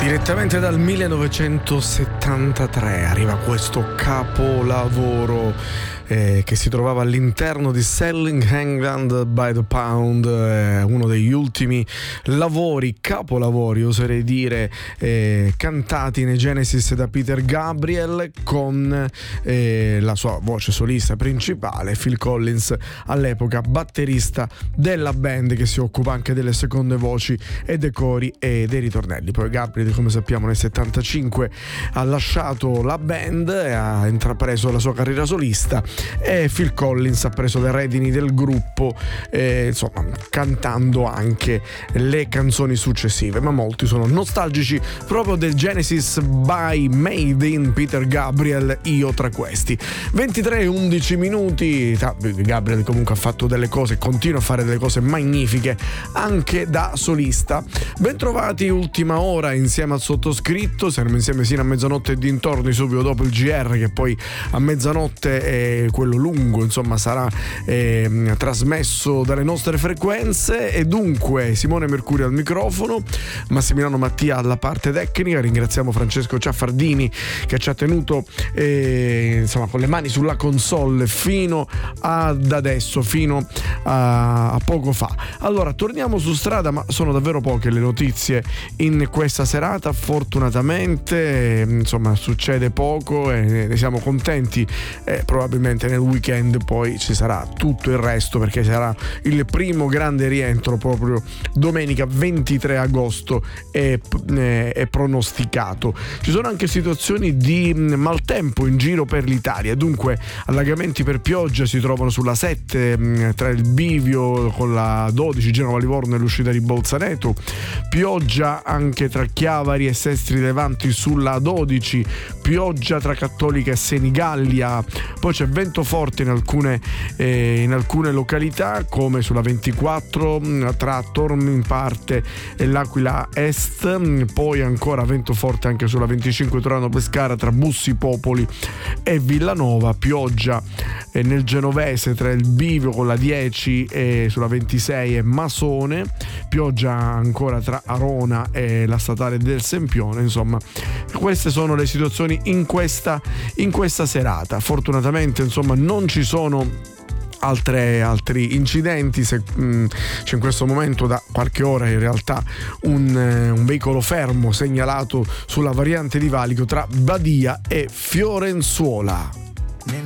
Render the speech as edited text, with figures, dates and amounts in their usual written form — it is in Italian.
Direttamente dal 1973 arriva questo capolavoro che si trovava all'interno di Selling England by the Pound, uno degli ultimi capolavori oserei dire, cantati nei Genesis da Peter Gabriel, con la sua voce solista principale, Phil Collins, all'epoca batterista della band, che si occupa anche delle seconde voci e dei cori e dei ritornelli. Poi Gabriel, come sappiamo, nel 75 ha lasciato la band e ha intrapreso la sua carriera solista, e Phil Collins ha preso le redini del gruppo, insomma, cantando anche le canzoni successive, ma molti sono nostalgici proprio del Genesis by Made in Peter Gabriel, io tra questi. 23:11 minuti. Gabriel comunque ha fatto delle cose, continua a fare delle cose magnifiche anche da solista. Bentrovati, ultima ora insieme al sottoscritto, saremo insieme sino a mezzanotte e dintorni, subito dopo il GR, che poi a mezzanotte è quello lungo, insomma, sarà trasmesso dalle nostre frequenze. E dunque Simone Mercurio al microfono, Massimiliano Mattia alla parte tecnica. Ringraziamo Francesco Ciaffardini che ci ha tenuto insomma con le mani sulla console fino ad adesso, fino a poco fa. Allora torniamo su strada, ma sono davvero poche le notizie in questa serata, fortunatamente, insomma succede poco e ne siamo contenti. Probabilmente nel weekend poi ci sarà tutto il resto, perché sarà il primo grande rientro proprio domenica 23 agosto è pronosticato. Ci sono anche situazioni di maltempo in giro per l'Italia, dunque allagamenti per pioggia si trovano sulla 7 tra il bivio con la 12 Genova Livorno e l'uscita di Bolzaneto, pioggia anche tra Chiavari e Sestri Levanti sulla 12, pioggia tra Cattolica e Senigallia, poi c'è vento forte in alcune località come sulla 24 tra Tormi in parte e l'Aquila Est, poi ancora vento forte anche sulla 25 Torano Pescara tra Bussi Popoli e Villanova, pioggia nel Genovese tra il bivio con la 10 e sulla 26 e Masone, pioggia ancora tra Arona e la statale del Sempione. Insomma, queste sono le situazioni in questa serata. Fortunatamente, insomma, non ci sono altri incidenti. C'è in questo momento da qualche ora in realtà un veicolo fermo segnalato sulla variante di valico tra Badia e Fiorenzuola.